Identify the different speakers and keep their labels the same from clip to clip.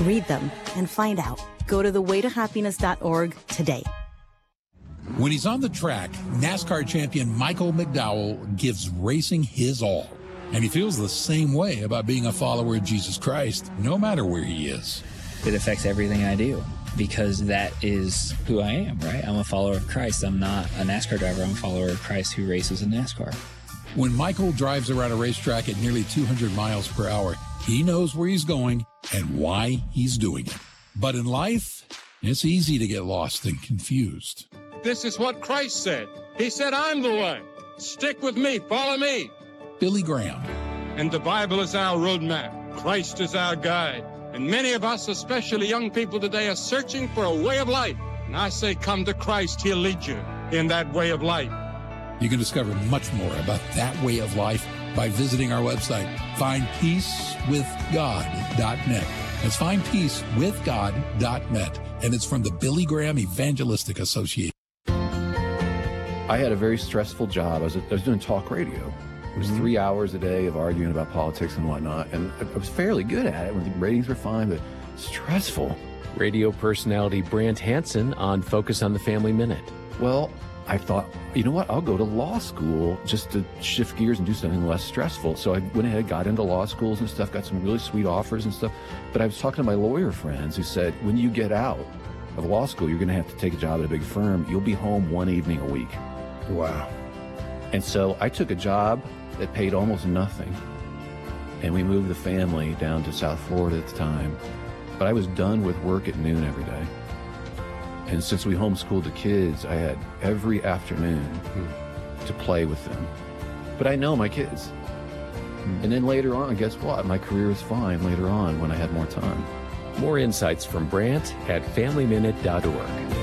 Speaker 1: Read them and find out. Go to thewaytohappiness.org today.
Speaker 2: When he's on the track, NASCAR champion Michael McDowell gives racing his all. And he feels the same way about being a follower of Jesus Christ, no matter where he is.
Speaker 3: It affects everything I do because that is who I am, right? I'm a follower of Christ. I'm not a NASCAR driver. I'm a follower of Christ who races in NASCAR.
Speaker 2: When Michael drives around a racetrack at nearly 200 miles per hour, he knows where he's going and why he's doing it. But in life, it's easy to get lost and confused.
Speaker 4: This is what Christ said. He said, I'm the one. Stick with me. Follow me.
Speaker 2: Billy Graham.
Speaker 4: And the Bible is our roadmap. Christ is our guide. And many of us, especially young people today, are searching for a way of life. And I say, come to Christ. He'll lead you in that way of life.
Speaker 2: You can discover much more about that way of life by visiting our website, findpeacewithgod.net. That's findpeacewithgod.net. And it's from the Billy Graham Evangelistic Association.
Speaker 5: I had a very stressful job. I was doing talk radio. It was 3 hours a day of arguing about politics and whatnot. And I was fairly good at it when the ratings were fine, but stressful.
Speaker 6: Radio personality Brant Hansen on Focus on the Family Minute.
Speaker 5: Well, I thought, you know what, I'll go to law school just to shift gears and do something less stressful. So I went ahead, got into law schools and stuff, got some really sweet offers and stuff. But I was talking to my lawyer friends who said, when you get out of law school, you're going to have to take a job at a big firm. You'll be home one evening a week.
Speaker 7: Wow.
Speaker 5: And so I took a job that paid almost nothing. And we moved the family down to South Florida at the time. But I was done with work at noon every day. And since we homeschooled the kids, I had every afternoon to play with them. But I know my kids. And then later on, guess what? My career was fine later on when I had more time.
Speaker 6: More insights from Brant at FamilyMinute.org.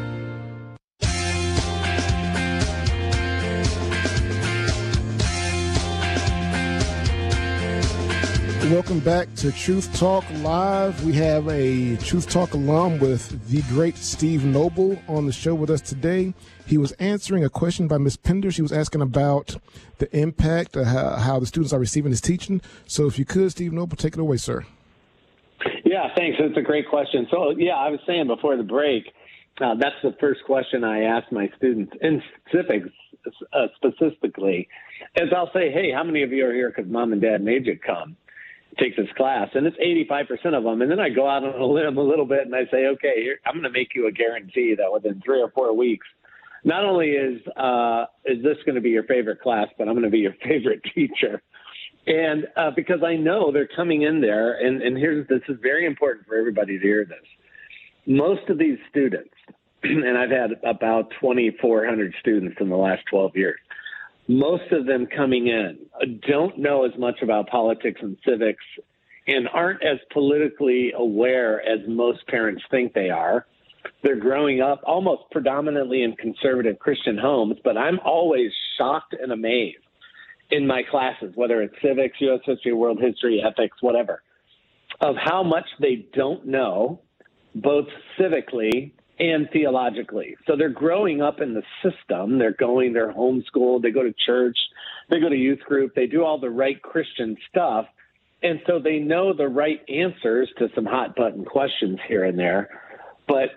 Speaker 7: Welcome back to Truth Talk Live. We have a Truth Talk alum with the great Steve Noble on the show with us today. He was answering a question by Ms. Pender. She was asking about the impact of how the students are receiving his teaching. So if you could, Steve Noble, take it away, sir.
Speaker 8: Yeah, thanks. That's a great question. So, yeah, I was saying before the break, that's the first question I ask my students in civics specifically, is I'll say, hey, how many of you are here because mom and dad made you come take this class? And it's 85% of them. And then I go out on a limb a little bit and I say, okay, here, I'm going to make you a guarantee that within 3 or 4 weeks, not only is this going to be your favorite class, but I'm going to be your favorite teacher. And because I know they're coming in there, and this is very important for everybody to hear this. Most of these students, and I've had about 2,400 students in the last 12 years, most of them coming in don't know as much about politics and civics and aren't as politically aware as most parents think they are. They're growing up almost predominantly in conservative Christian homes, but I'm always shocked and amazed in my classes, whether it's civics, U.S. history, world history, ethics, whatever, of how much they don't know, both civically and theologically. So they're growing up in the system. They're homeschooled, they go to church, they go to youth group, they do all the right Christian stuff. And so they know the right answers to some hot button questions here and there. But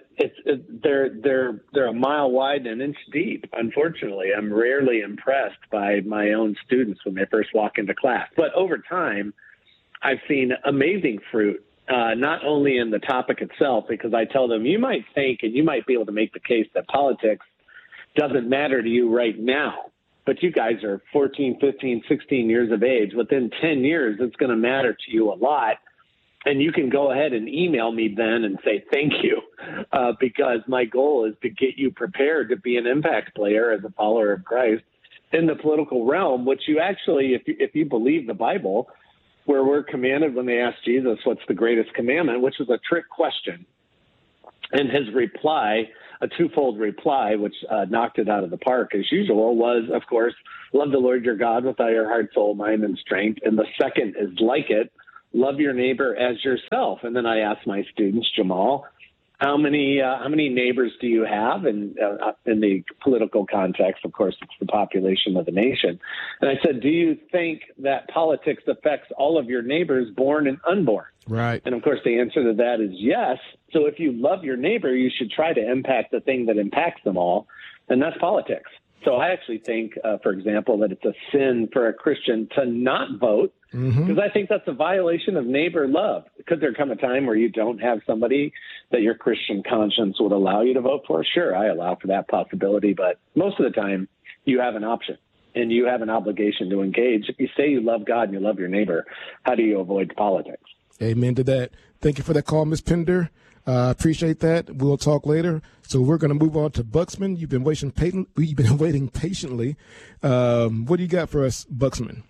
Speaker 8: they're a mile wide and an inch deep. Unfortunately, I'm rarely impressed by my own students when they first walk into class. But over time, I've seen amazing fruit. Not only in the topic itself, because I tell them, you might think and you might be able to make the case that politics doesn't matter to you right now, but you guys are 14, 15, 16 years of age. Within 10 years, it's going to matter to you a lot. And you can go ahead and email me then and say thank you, because my goal is to get you prepared to be an impact player as a follower of Christ in the political realm, which you actually, if you believe the Bible, where we're commanded when they asked Jesus, what's the greatest commandment, which was a trick question. And his reply, a twofold reply, which knocked it out of the park as usual, was, of course, love the Lord your God with all your heart, soul, mind, and strength. And the second is like it, love your neighbor as yourself. And then I asked my students, Jamal, how many neighbors do you have? And in the political context, of course, it's the population of the nation. And I said, do you think that politics affects all of your neighbors, born and unborn?
Speaker 7: Right.
Speaker 8: And of course, the answer to that is yes. So if you love your neighbor, you should try to impact the thing that impacts them all, and that's politics. So I actually think, for example, that it's a sin for a Christian to not vote, because I think that's a violation of neighbor love. Could there come a time where you don't have somebody that your Christian conscience would allow you to vote for? Sure, I allow for that possibility, but most of the time you have an option and you have an obligation to engage. If you say you love God and you love your neighbor, how do you avoid politics?
Speaker 7: Amen to that. Thank you for that call, Ms. Pender. Appreciate that. We'll talk later. So we're going to move on to Buxman. You've been waiting patiently. What do you got for us, Buxman?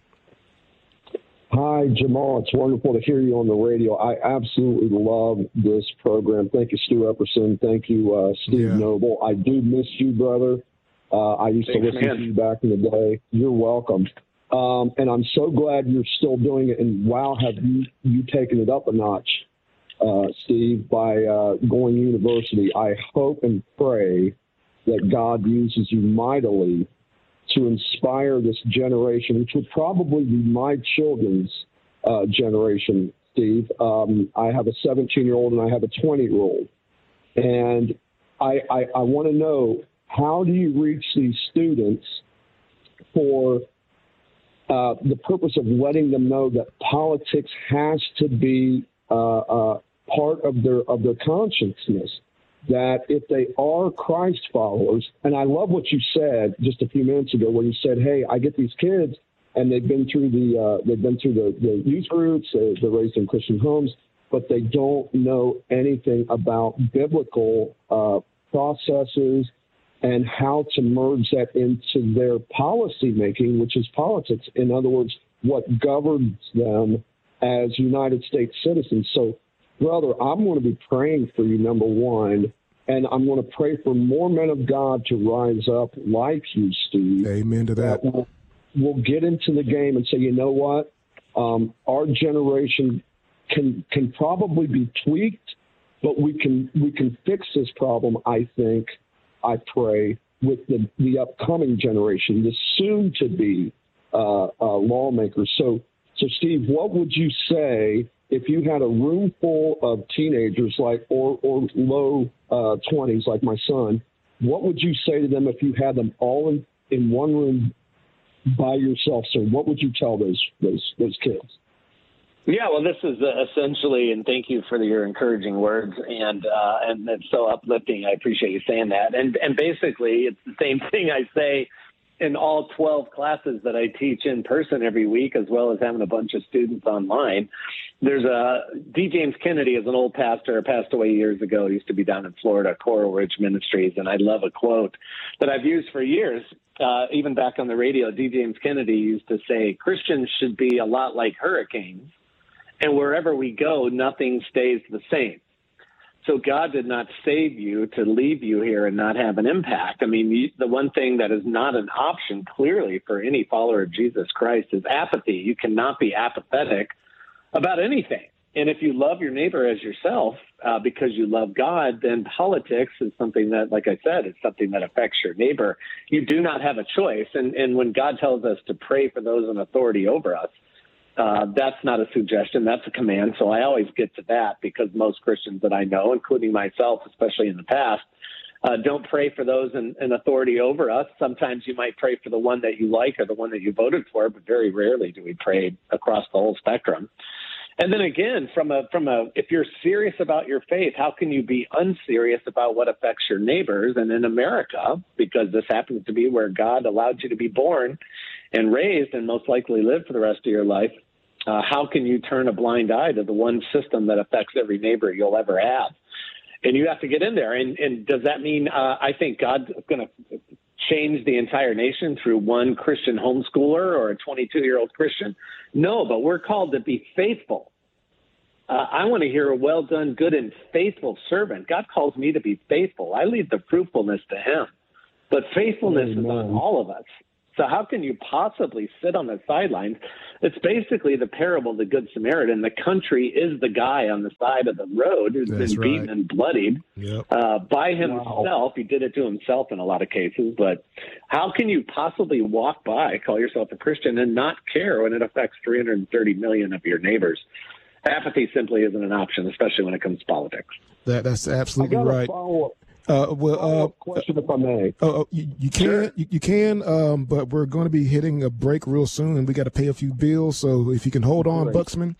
Speaker 9: Hi, Jamal. It's wonderful to hear you on the radio. I absolutely love this program. Thank you, Stu Epperson. Thank you, Steve Noble. I do miss you, brother. I used to listen to you back in the day. You're welcome. And I'm so glad you're still doing it. And wow, have you taken it up a notch, Steve, by going university. I hope and pray that God uses you mightily to inspire this generation, which would probably be my children's generation, Steve. I have a 17-year-old and I have a 20-year-old. And I want to know, how do you reach these students for the purpose of letting them know that politics has to be part of their consciousness, that if they are Christ followers, and I love what you said just a few minutes ago, where you said, "Hey, I get these kids, and they've been through the youth groups, they're raised in Christian homes, but they don't know anything about biblical processes and how to merge that into their policy making, which is politics. In other words, what governs them as United States citizens." So, brother, I'm going to be praying for you, number one, and I'm going to pray for more men of God to rise up like you, Steve.
Speaker 7: Amen to that.
Speaker 9: We'll get into the game and say, you know what, our generation can probably be tweaked, but we can fix this problem, I think, I pray, with the upcoming generation, the soon-to-be lawmakers. So, Steve, what would you say if you had a room full of teenagers, or low 20s, like my son? What would you say to them if you had them all in one room by yourself? So, what would you tell those kids?
Speaker 8: Yeah, well, this is essentially, and thank you for your encouraging words, and it's so uplifting. I appreciate you saying that. And basically, it's the same thing I say in all 12 classes that I teach in person every week, as well as having a bunch of students online. There's D. James Kennedy is an old pastor, passed away years ago. He used to be down in Florida, Coral Ridge Ministries, and I love a quote that I've used for years, even back on the radio. D. James Kennedy used to say, "Christians should be a lot like hurricanes, and wherever we go, nothing stays the same." So God did not save you to leave you here and not have an impact. I mean, the one thing that is not an option, clearly, for any follower of Jesus Christ is apathy. You cannot be apathetic about anything. And if you love your neighbor as yourself because you love God, then politics is something that, like I said, it's something that affects your neighbor. You do not have a choice. And when God tells us to pray for those in authority over us, that's not a suggestion, that's a command. So I always get to that, because most Christians that I know, including myself, especially in the past, don't pray for those in authority over us. Sometimes you might pray for the one that you like or the one that you voted for, but very rarely do we pray across the whole spectrum. And then again, if you're serious about your faith, how can you be unserious about what affects your neighbors? And in America, because this happens to be where God allowed you to be born and raised and most likely live for the rest of your life, how can you turn a blind eye to the one system that affects every neighbor you'll ever have? And you have to get in there. And does that mean I think God's going to change the entire nation through one Christian homeschooler or a 22-year-old Christian? No, but we're called to be faithful. I want to hear a well done, good and faithful servant. God calls me to be faithful. I leave the fruitfulness to him. But faithfulness is on all of us. So how can you possibly sit on the sidelines? It's basically the parable of the Good Samaritan. The country is the guy on the side of the road who's been beaten and bloodied by himself. Wow. He did it to himself in a lot of cases. But how can you possibly walk by, call yourself a Christian, and not care when it affects 330 million of your neighbors? Apathy simply isn't an option, especially when it comes to politics.
Speaker 7: That's absolutely right.
Speaker 9: Question, if I may.
Speaker 7: You can, but we're going to be hitting a break real soon, and we got to pay a few bills. So if you can hold on, Buxman,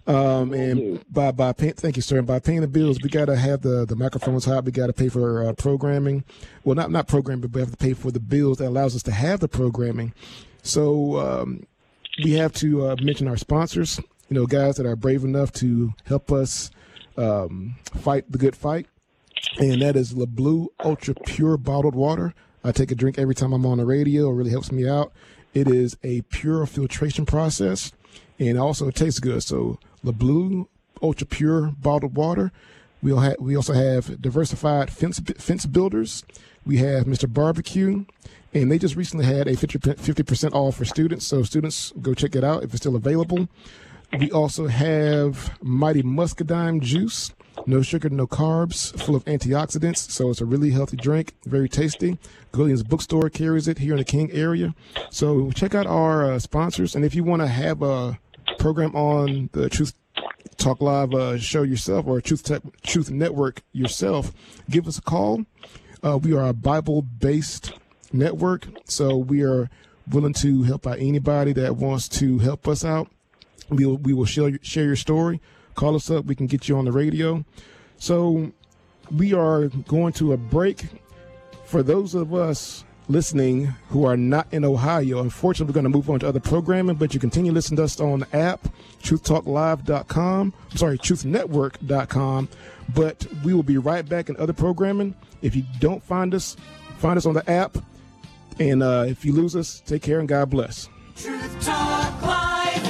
Speaker 7: and by paying, thank you, sir. And by paying the bills, we got to have the microphones hot. We got to pay for programming. Well, not programming, but we have to pay for the bills that allows us to have the programming. So we have to mention our sponsors. Guys that are brave enough to help us fight the good fight. And that is LeBlue Ultra Pure Bottled Water. I take a drink every time I'm on the radio. It really helps me out. It is a pure filtration process, and also it tastes good. So LeBlue Ultra Pure Bottled Water. We also have Diversified Fence Builders. We have Mr. Barbecue, and they just recently had a 50% off for students. So students, go check it out if it's still available. We also have Mighty Muscadine Juice. No sugar, no carbs, full of antioxidants. So it's a really healthy drink, very tasty. Gillian's Bookstore carries it here in the King area. So check out our sponsors. And if you want to have a program on the Truth Talk Live show yourself, or Truth Network yourself, give us a call. We are a Bible-based network, so we are willing to help out anybody that wants to help us out. We will share your story. Call us up. We can get you on the radio. So we are going to a break. For those of us listening who are not in Ohio, unfortunately, we're going to move on to other programming, but you continue listening to us on the app, truthnetwork.com. But we will be right back in other programming. If you don't find us on the app. And if you lose us, take care and God bless.
Speaker 10: Truth Talk Live.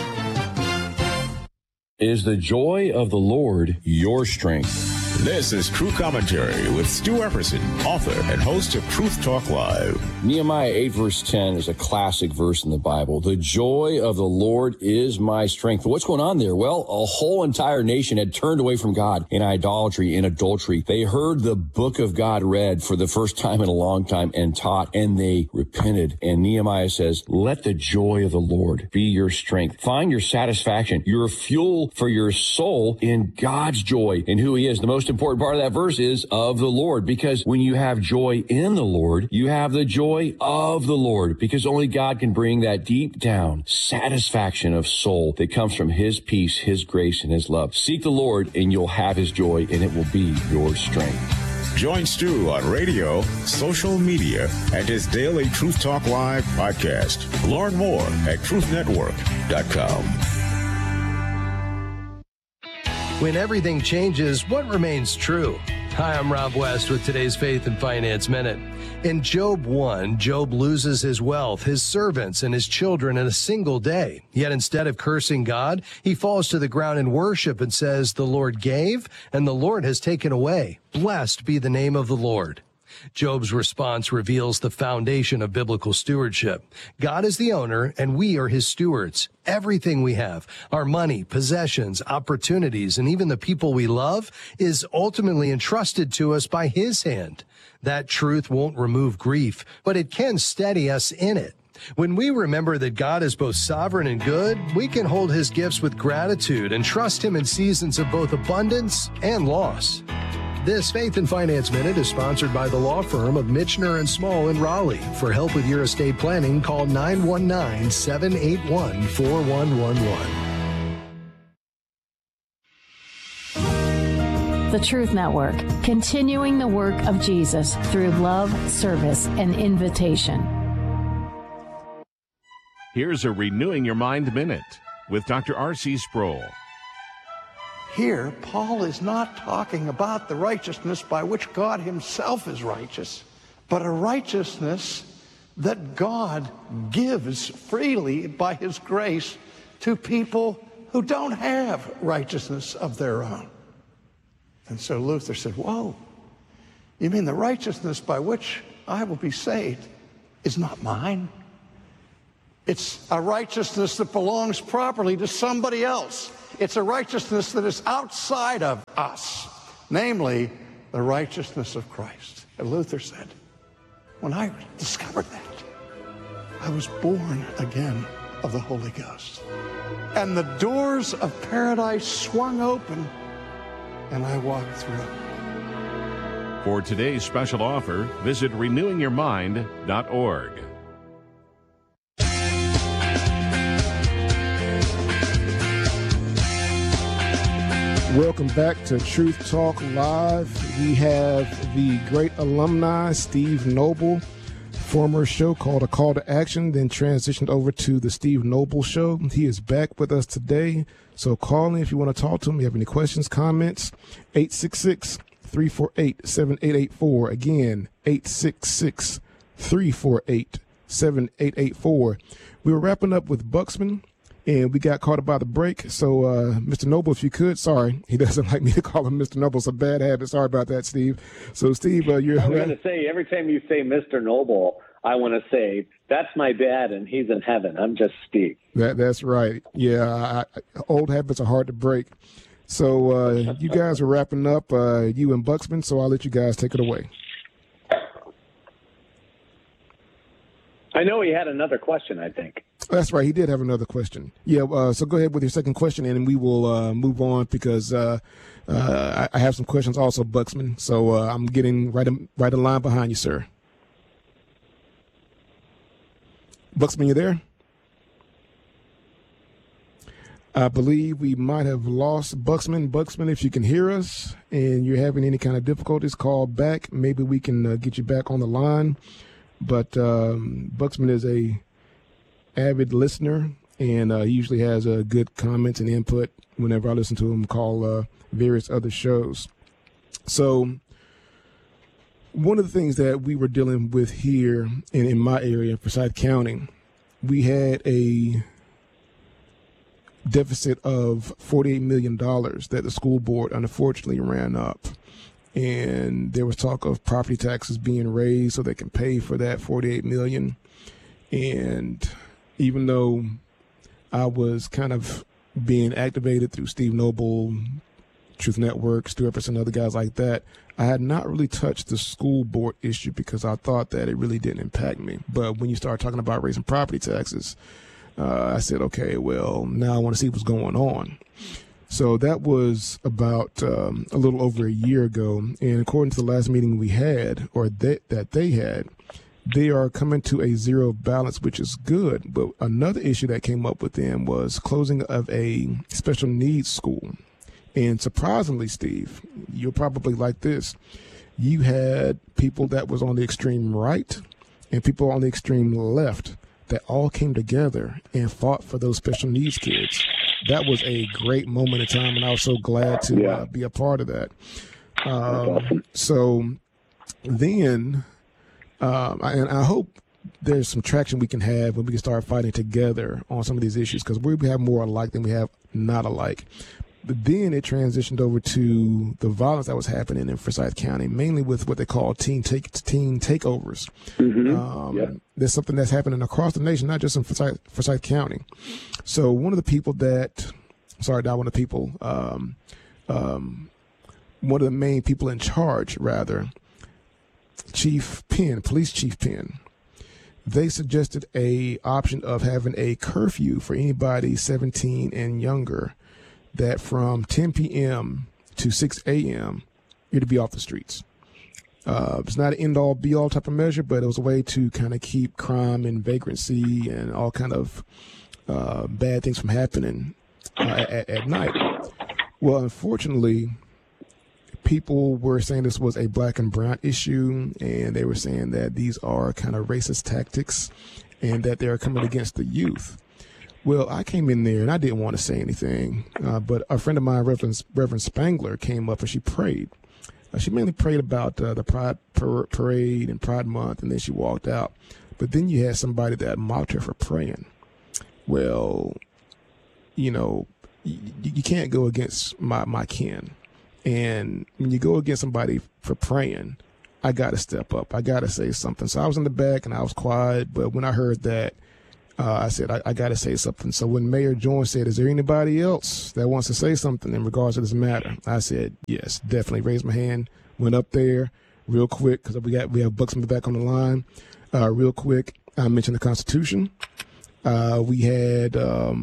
Speaker 11: Is the joy of the Lord your strength?
Speaker 12: This is True Commentary with Stu Epperson, author and host of Truth Talk Live.
Speaker 11: Nehemiah 8 verse 10 is a classic verse in the Bible. The joy of the Lord is my strength. What's going on there? Well, a whole entire nation had turned away from God in idolatry, in adultery. They heard the book of God read for the first time in a long time and taught, and they repented. And Nehemiah says, let the joy of the Lord be your strength. Find your satisfaction, your fuel for your soul in God's joy, in who he is. The most important part of that verse is of the Lord, because when you have joy in the Lord, you have the joy of the Lord, because only God can bring that deep down satisfaction of soul that comes from his peace, his grace, and his love. Seek the Lord and you'll have his joy, and it will be your strength.
Speaker 12: Join Stu on radio, social media, and his daily Truth Talk Live podcast. Learn more at truthnetwork.com.
Speaker 13: When everything changes, what remains true? Hi, I'm Rob West with today's Faith and Finance Minute. In Job 1, Job loses his wealth, his servants, and his children in a single day. Yet instead of cursing God, he falls to the ground in worship and says, "The Lord gave, and the Lord has taken away. Blessed be the name of the Lord." Job's response reveals the foundation of biblical stewardship. God is the owner, and we are his stewards. Everything we have, our money, possessions, opportunities, and even the people we love, is ultimately entrusted to us by his hand. That truth won't remove grief, but it can steady us in it. When we remember that God is both sovereign and good, we can hold his gifts with gratitude and trust him in seasons of both abundance and loss. This Faith and Finance Minute is sponsored by the law firm of Michener & Small in Raleigh. For help with your estate planning, call 919-781-4111.
Speaker 14: The Truth Network, continuing the work of Jesus through love, service, and invitation.
Speaker 15: Here's a Renewing Your Mind Minute with Dr. R.C. Sproul.
Speaker 16: Here, Paul is not talking about the righteousness by which God himself is righteous, but a righteousness that God gives freely by his grace to people who don't have righteousness of their own. And so Luther said, whoa, you mean the righteousness by which I will be saved is not mine? It's a righteousness that belongs properly to somebody else. It's a righteousness that is outside of us, namely the righteousness of Christ. And Luther said, when I discovered that, I was born again of the Holy Ghost. And the doors of paradise swung open, and I walked through.
Speaker 15: For today's special offer, visit renewingyourmind.org.
Speaker 7: Welcome back to Truth Talk Live. We have the great alumni, Steve Noble, former show called A Call to Action, then transitioned over to the Steve Noble Show. He is back with us today. So call in if you want to talk to him. If you have any questions, comments, 866-348-7884. Again, 866-348-7884. We were wrapping up with Buxman, and we got caught up by the break. So, Mr. Noble, if you could, sorry, he doesn't like me to call him Mr. Noble. It's a bad habit. Sorry about that, Steve. So, Steve, you're...
Speaker 8: I'm going to say, every time you say Mr. Noble, I want to say, that's my dad, and he's in heaven. I'm just Steve.
Speaker 7: That's right. Yeah, old habits are hard to break. So, you guys are wrapping up, you and Buxman, so I'll let you guys take it away.
Speaker 8: I know he had another question, I think.
Speaker 7: That's right. He did have another question. Yeah. So go ahead with your second question, and we will move on because I have some questions also, Buxman. So I'm getting right in line behind you, sir. Buxman, you there? I believe we might have lost Buxman. Buxman, if you can hear us and you're having any kind of difficulties, call back. Maybe we can get you back on the line. But Buxman is a avid listener, and he usually has good comments and input whenever I listen to him call various other shows. So one of the things that we were dealing with here in my area, Forsyth County, we had a deficit of $48 million that the school board unfortunately ran up. And there was talk of property taxes being raised so they can pay for that $48 million. And even though I was kind of being activated through Steve Noble, Truth Network, Stu Epperson, other guys like that, I had not really touched the school board issue because I thought that it really didn't impact me. But when you start talking about raising property taxes, I said, okay, well, now I want to see what's going on. So that was about a little over a year ago. And according to the last meeting we had, or that they had, they are coming to a zero balance, which is good. But another issue that came up with them was closing of a special needs school. And surprisingly, Steve, you're probably like this. You had people that was on the extreme right and people on the extreme left that all came together and fought for those special needs kids. That was a great moment in time, and I was so glad to be a part of that. So then, and I hope there's some traction we can have when we can start fighting together on some of these issues, because we have more alike than we have not alike. But then it transitioned over to the violence that was happening in Forsyth County, mainly with what they call teen takeovers. Mm-hmm. There's something that's happening across the nation, not just in Forsyth County. So one of the people one of the main people in charge, rather, Police Chief Penn, they suggested a option of having a curfew for anybody 17 and younger, that from 10 p.m. to 6 a.m., you're to be off the streets. It's not an end-all, be-all type of measure, but it was a way to kind of keep crime and vagrancy and all kind of bad things from happening at night. Well, unfortunately, people were saying this was a black and brown issue, and they were saying that these are kind of racist tactics and that they're coming against the youth. Well, I came in there and I didn't want to say anything, but a friend of mine, Reverend Spangler, came up and she prayed. She mainly prayed about the Pride Parade and Pride Month, and then she walked out. But then you had somebody that mocked her for praying. Well, you can't go against my kin. And when you go against somebody for praying, I got to step up. I got to say something. So I was in the back and I was quiet. But when I heard that, I said, I got to say something. So when Mayor Jones said, is there anybody else that wants to say something in regards to this matter? I said, yes, definitely. Raised my hand, went up there real quick because we have Buxman back on the line. Real quick, I mentioned the Constitution. We have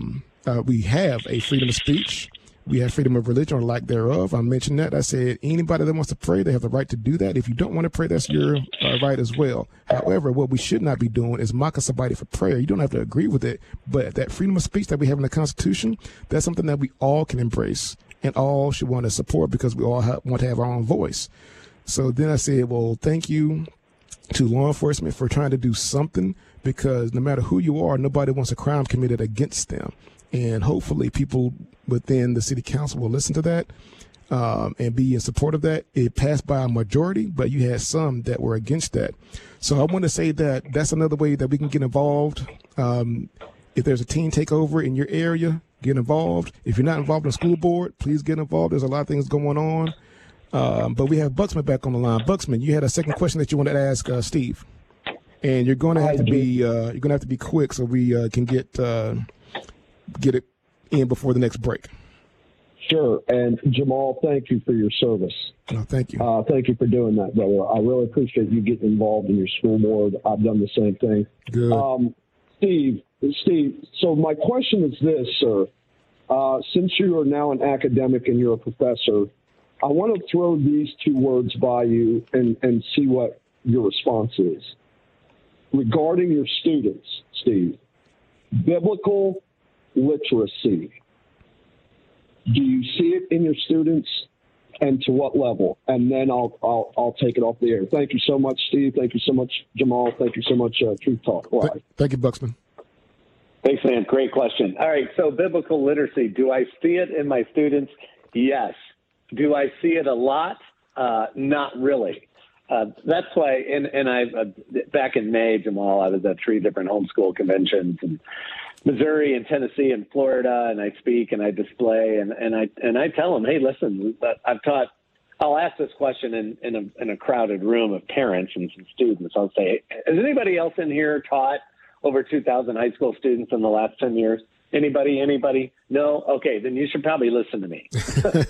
Speaker 7: a freedom of speech. We have freedom of religion or lack thereof. I mentioned that. I said anybody that wants to pray, they have the right to do that. If you don't want to pray, that's your right as well. However, what we should not be doing is mocking somebody for prayer. You don't have to agree with it, but that freedom of speech that we have in the Constitution, that's something that we all can embrace and all should want to support because we all want to have our own voice. So then I said, well, thank you to law enforcement for trying to do something because no matter who you are, nobody wants a crime committed against them. And hopefully people within the city council will listen to that and be in support of that. It passed by a majority, but you had some that were against that. So I want to say that that's another way that we can get involved. If there's a teen takeover in your area, get involved. If you're not involved in the school board, please get involved. There's a lot of things going on. But we have Buxman back on the line. Buxman, you had a second question that you wanted to ask Steve, and you're going to have to be quick so we can get it in before the next break.
Speaker 9: Sure. And Jamal, thank you for your service.
Speaker 7: No, thank you.
Speaker 9: Thank you for doing that, brother. I really appreciate you getting involved in your school board. I've done the same thing.
Speaker 7: Good.
Speaker 9: Steve, so my question is this, sir. Since you are now an academic and you're a professor, I want to throw these two words by you and see what your response is. Regarding your students, Steve, biblical literacy. Do you see it in your students, and to what level? And then I'll take it off the air. Thank you so much, Steve. Thank you so much, Jamal. Thank you so much, Truth Talk Live.
Speaker 7: Thank you, Buxman.
Speaker 8: Thanks, man. Great question. All right, so biblical literacy. Do I see it in my students? Yes. Do I see it a lot? Not really. That's why, and I back in May, Jamal, I was at 3 different homeschool conventions in Missouri and Tennessee and Florida, and I speak and I display and I tell them, hey, listen, I've taught. I'll ask this question in a crowded room of parents and some students. I'll say, has anybody else in here taught over 2,000 high school students in the last 10 years? Anybody? No? Okay, then you should probably listen to me.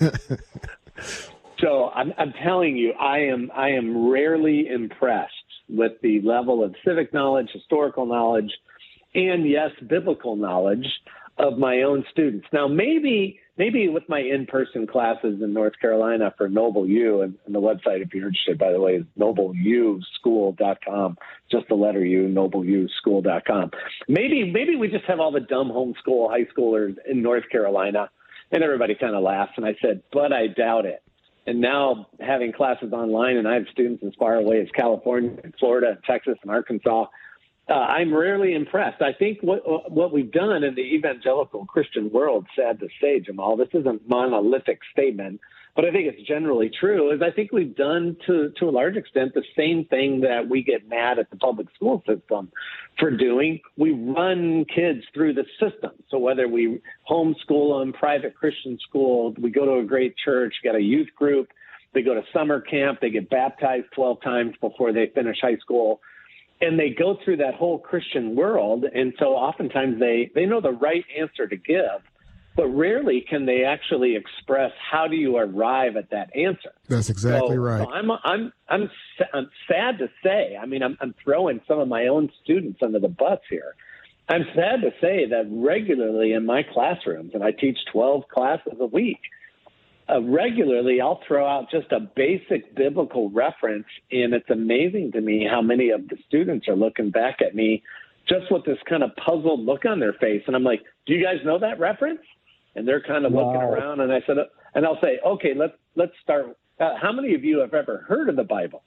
Speaker 8: So I'm telling you, I am rarely impressed with the level of civic knowledge, historical knowledge, and yes, biblical knowledge of my own students. Now, maybe with my in-person classes in North Carolina for Noble U, and the website, if you're interested, by the way, is nobleuschool.com, just the letter U, nobleuschool.com. Maybe we just have all the dumb homeschool high schoolers in North Carolina, and everybody kind of laughs. And I said, but I doubt it. And now having classes online, and I have students as far away as California, and Florida, and Texas, and Arkansas, I'm rarely impressed. I think what we've done in the evangelical Christian world, sad to say, Jamal, this isn't a monolithic statement, but I think it's generally true, is I think we've done to a large extent the same thing that we get mad at the public school system for doing. We run kids through the system. So whether we homeschool them, private Christian school, we go to a great church, got a youth group, they go to summer camp, they get baptized 12 times before they finish high school. And they go through that whole Christian world, and so oftentimes they know the right answer to give, but rarely can they actually express how do you arrive at that answer.
Speaker 7: That's exactly right.
Speaker 8: So I'm sad to say. I mean, I'm throwing some of my own students under the bus here. I'm sad to say that regularly in my classrooms, and I teach 12 classes a week, regularly I'll throw out just a basic biblical reference, and it's amazing to me how many of the students are looking back at me just with this kind of puzzled look on their face. And I'm like, do you guys know that reference? And they're kind of looking around, and I said, and I'll say, okay, let's start. How many of you have ever heard of the Bible?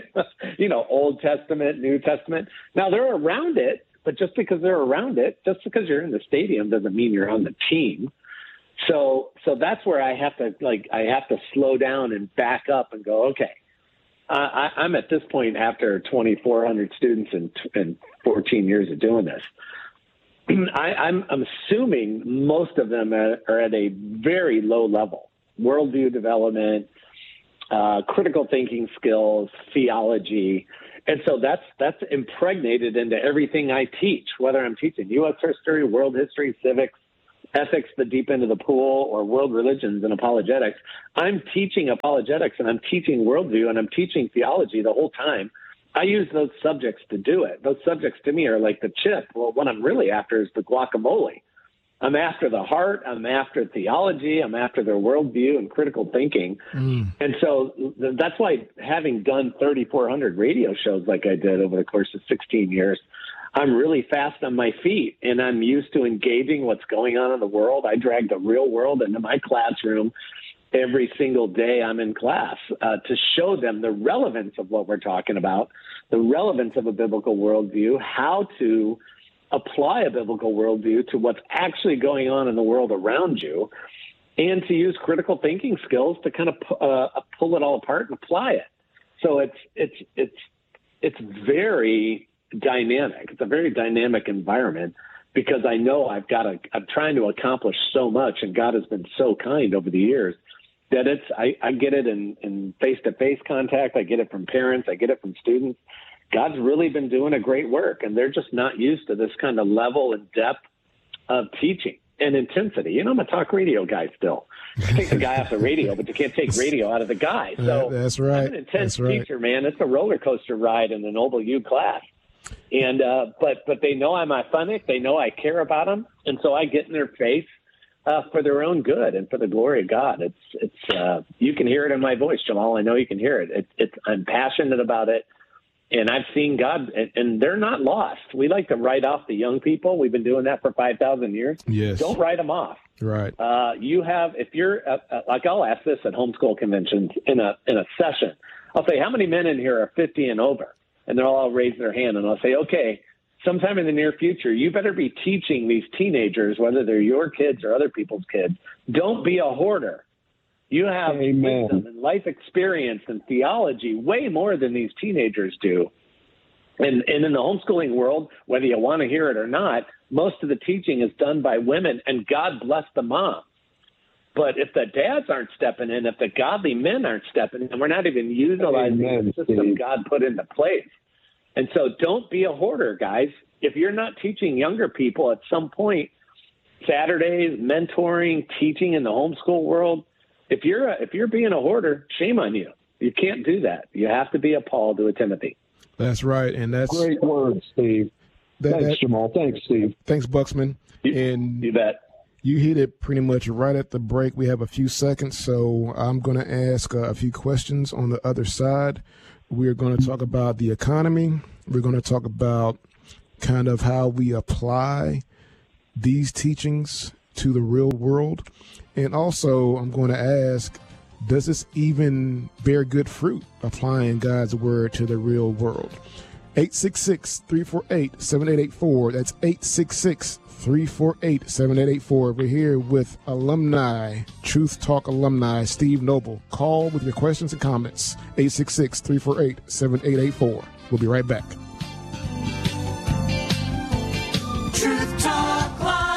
Speaker 8: Old Testament, New Testament. Now they're around it, but just because they're around it, just because you're in the stadium doesn't mean you're on the team. So that's where I have to slow down and back up and go, okay, I'm at this point after 2,400 students and 14 years of doing this. I'm assuming most of them are at a very low level, worldview development, critical thinking skills, theology. And so that's impregnated into everything I teach, whether I'm teaching U.S. history, world history, civics, ethics, the deep end of the pool, or world religions and apologetics. I'm teaching apologetics, and I'm teaching worldview, and I'm teaching theology the whole time. I use those subjects to do it. Those subjects to me are like the chip. Well, what I'm really after is the guacamole. I'm after the heart. I'm after theology. I'm after their worldview and critical thinking. And so that's why, having done 3,400 radio shows like I did over the course of 16 years, I'm really fast on my feet, and I'm used to engaging what's going on in the world. I drag the real world into my classroom every single day I'm in class to show them the relevance of what we're talking about, the relevance of a biblical worldview, how to apply a biblical worldview to what's actually going on in the world around you, and to use critical thinking skills to kind of pull it all apart and apply it. So it's very dynamic. It's a very dynamic environment, because I know I'm trying to accomplish so much, and God has been so kind over the years that I get it in face-to-face contact. I get it from parents. I get it from students. God's really been doing a great work, and they're just not used to this kind of level and depth of teaching and intensity. I'm a talk radio guy still. I take the guy off the radio, but you can't take radio out of the guy. So
Speaker 7: that's right.
Speaker 8: I'm an intense teacher, man. It's a roller coaster ride in the Noble U class. And but they know I'm authentic. They know I care about them, and so I get in their face for their own good and for the glory of God. It's you can hear it in my voice, Jamal. I know you can hear it. I'm passionate about it. And I've seen God, and they're not lost. We like to write off the young people. We've been doing that for 5,000 years.
Speaker 7: Yes.
Speaker 8: Don't write them off.
Speaker 7: Right.
Speaker 8: If you're like, I'll ask this at homeschool conventions in a session. I'll say, how many men in here are 50 and over? And they'll all raise their hand, and I'll say, okay, sometime in the near future, you better be teaching these teenagers, whether they're your kids or other people's kids, don't be a hoarder. You have wisdom and life experience and theology way more than these teenagers do. And in the homeschooling world, whether you want to hear it or not, most of the teaching is done by women, and God bless the moms. But if the dads aren't stepping in, if the godly men aren't stepping in, we're not even utilizing the system God put into place. And so don't be a hoarder, guys. If you're not teaching younger people at some point, Saturdays, mentoring, teaching in the homeschool world, if you're being a hoarder, shame on you. You can't do that. You have to be a Paul to a Timothy.
Speaker 7: That's right, and that's
Speaker 9: great words, Steve. Thanks, Jamal. Thanks, Steve.
Speaker 7: Thanks, Buxman.
Speaker 8: You bet.
Speaker 7: You hit it pretty much right at the break. We have a few seconds, so I'm going to ask a few questions on the other side. We're going to talk about the economy. We're going to talk about kind of how we apply these teachings to the real world. And also, I'm going to ask, does this even bear good fruit, applying God's word to the real world? 866-348-7884. That's 866-348-7884. We're here with alumni, Truth Talk alumni, Steve Noble. Call with your questions and comments. 866-348-7884. We'll be right back.
Speaker 10: Truth Talk Live.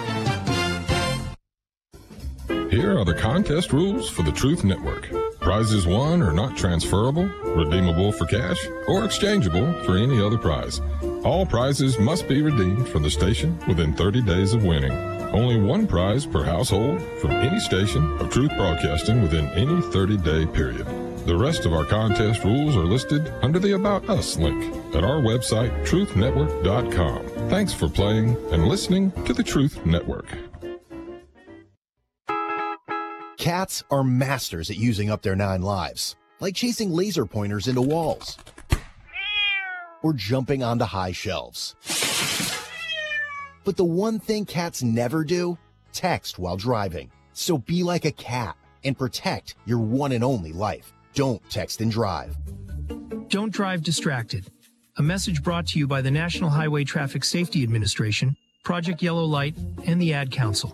Speaker 17: Here are the contest rules for the Truth Network. Prizes won are not transferable, redeemable for cash, or exchangeable for any other prize. All prizes must be redeemed from the station within 30 days of winning. Only one prize per household from any station of Truth Broadcasting within any 30-day period. The rest of our contest rules are listed under the About Us link at our website, truthnetwork.com. Thanks for playing and listening to the Truth Network.
Speaker 18: Cats are masters at using up their 9 lives, like chasing laser pointers into walls or jumping onto high shelves. But the one thing cats never do, text while driving. So be like a cat and protect your one and only life. Don't text and drive.
Speaker 19: Don't drive distracted. A message brought to you by the National Highway Traffic Safety Administration, Project Yellow Light, and the Ad Council.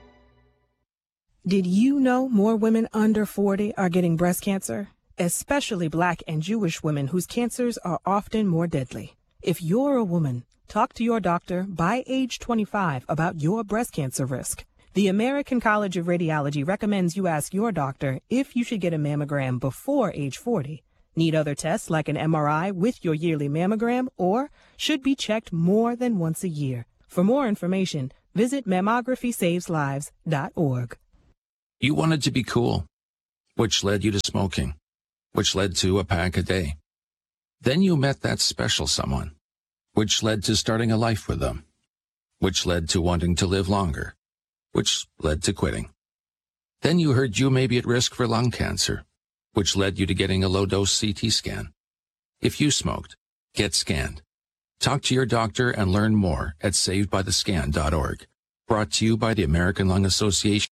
Speaker 20: Did you know more women under 40 are getting breast cancer? Especially Black and Jewish women whose cancers are often more deadly. If you're a woman, talk to your doctor by age 25 about your breast cancer risk. The American College of Radiology recommends you ask your doctor if you should get a mammogram before age 40. Need other tests like an MRI with your yearly mammogram, or should be checked more than once a year? For more information, visit mammographySavesLives.org.
Speaker 21: You wanted to be cool, which led you to smoking, which led to a pack a day. Then you met that special someone, which led to starting a life with them, which led to wanting to live longer, which led to quitting. Then you heard you may be at risk for lung cancer, which led you to getting a low-dose CT scan. If you smoked, get scanned. Talk to your doctor and learn more at savedbythescan.org. Brought to you by the American Lung Association.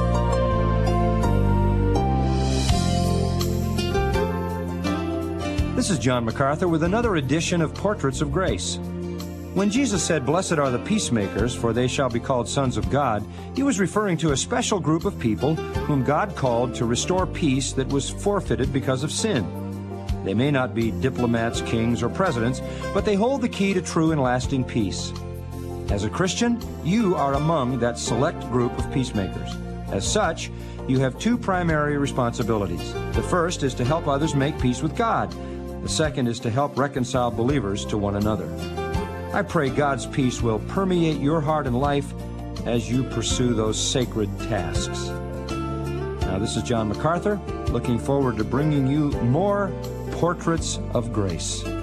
Speaker 22: This is John MacArthur with another edition of Portraits of Grace. When Jesus said, "Blessed are the peacemakers, for they shall be called sons of God," he was referring to a special group of people whom God called to restore peace that was forfeited because of sin. They may not be diplomats, kings, or presidents, but they hold the key to true and lasting peace. As a Christian, you are among that select group of peacemakers. As such, you have two primary responsibilities. The first is to help others make peace with God. The second is to help reconcile believers to one another. I pray God's peace will permeate your heart and life as you pursue those sacred tasks. Now, this is John MacArthur, looking forward to bringing you more Portraits of Grace.